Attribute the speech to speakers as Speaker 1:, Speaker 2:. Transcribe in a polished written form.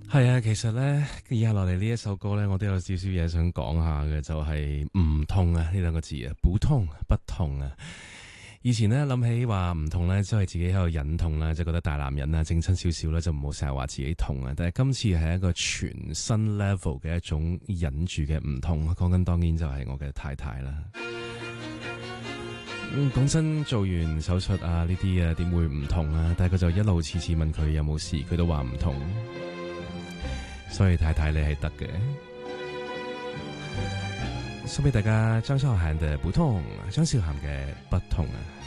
Speaker 1: 係啊，其實咧，以下落嚟呢一首歌咧，我都有少少嘢想講下嘅，就係唔痛啊呢兩個字啊，不痛不痛啊。以前咧諗起話唔痛咧，即係自己喺度忍痛啦，即係覺得大男人啊，正親少少啦，就唔好成日話自己痛啊。但係今次係一個全新 level 嘅一種忍住嘅唔痛，講緊當然就係我嘅太太啦。講真，做完手術啊呢啲啊，點會唔痛啊？但係佢就一路次次問佢有冇事，佢都話唔痛。所以太太你係得嘅。送俾大家張韶涵嘅不痛，張韶涵嘅不痛啊。